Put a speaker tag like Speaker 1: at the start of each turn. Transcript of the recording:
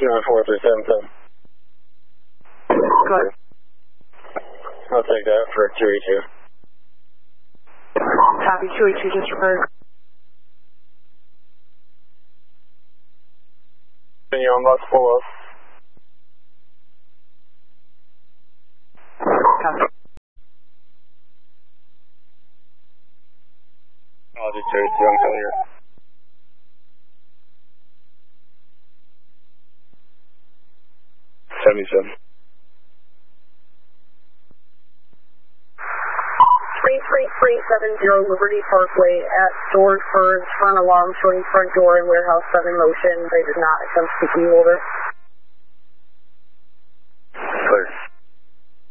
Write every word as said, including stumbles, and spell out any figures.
Speaker 1: two nine four three seven seven.
Speaker 2: Good.
Speaker 1: I'll take that for two eighty-two.
Speaker 2: Copy, two eighty-two just referred.
Speaker 1: Continue on box pull up.
Speaker 2: Copy.
Speaker 1: I'll do two eighty-two, I'm clear. seventy-seven.
Speaker 2: three three three seven zero Liberty Parkway at Storage First, front alarm showing front door and warehouse seven motion. They did not attempt to key holder.